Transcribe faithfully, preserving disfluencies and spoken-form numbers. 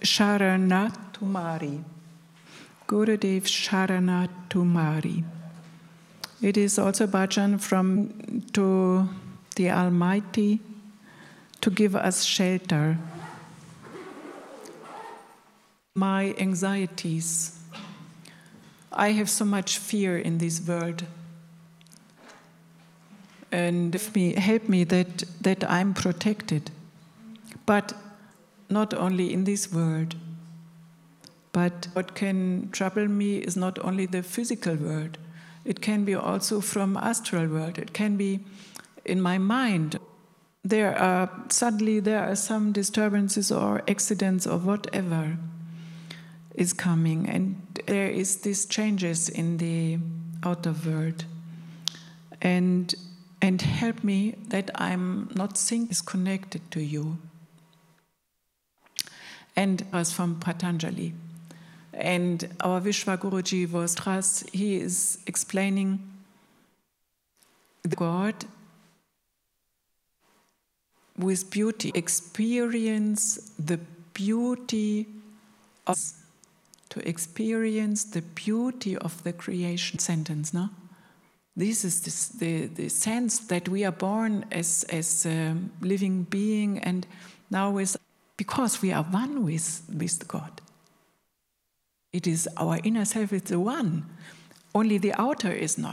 Sharanatumari. Gurudev Sharanatumari. It is also bhajan from to the Almighty to give us shelter. My anxieties. I have so much fear in this world. And if me, help me that, that I'm protected. But not only in this world. But what can trouble me is not only the physical world. It can be also from astral world. It can be in my mind. There are, suddenly there are some disturbances or accidents or whatever is coming, and there is these changes in the outer world, and and help me that I'm not think is connected to you. And was from Patanjali, and our Vishwa Guruji was Tras. He is explaining God with beauty. Experience the beauty of. To experience the beauty of the creation sentence, no? This is this, the, the sense that we are born as, as a living being, and now is because we are one with, with God. It is our inner self is the one. Only the outer is not.